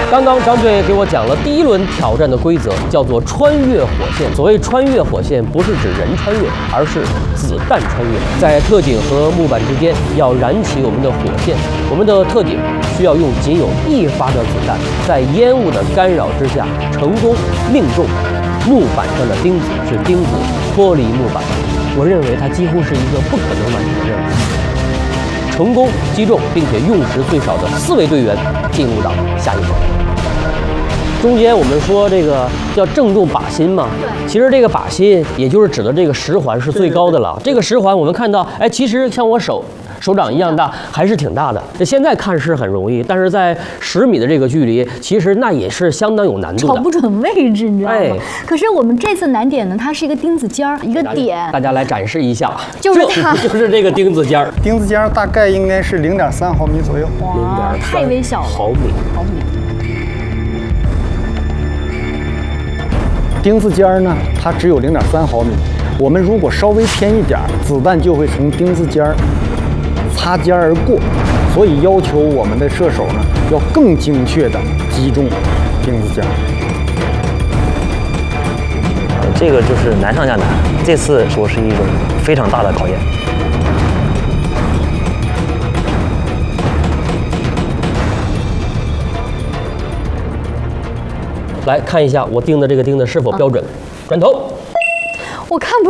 刚刚张队给我讲了第一轮挑战的规则，叫做穿越火线。所谓穿越火线，不是指人穿越，而是子弹穿越。在特警和木板之间要燃起我们的火线，我们的特警需要用仅有1发的子弹，在烟雾的干扰之下，成功命中木板上的钉子，使钉子脱离木板。我认为它几乎是一个不可能完成的任务。成功击中并且用时最少的4位队员进入到下一关。中间我们说这个叫正中靶心嘛，其实这个靶心也就是指的这个10环是最高的了。这个10环我们看到，哎，其实像我手掌一样大，还是挺大的。这现在看是很容易，但是在10米的这个距离，其实那也是相当有难度的。 找不准位置，你知道吗？ 哎， 可是我们这次难点呢，它是一个钉子尖儿，一个点。 大家来展示一下， 就是它， 就是这个钉子尖儿。 钉子尖儿大概应该是0.3毫米左右。 哇，太微小了。 毫米。 钉子尖儿呢，它只有0.3毫米。我们如果稍微偏一点儿，子弹就会从钉子尖儿擦肩而过，所以要求我们的射手呢，要更精确地击中钉子尖儿。 这个就是难上加难，这次说是一种非常大的考验。 来看一下我钉的这个钉子是否标准，转头。 我看不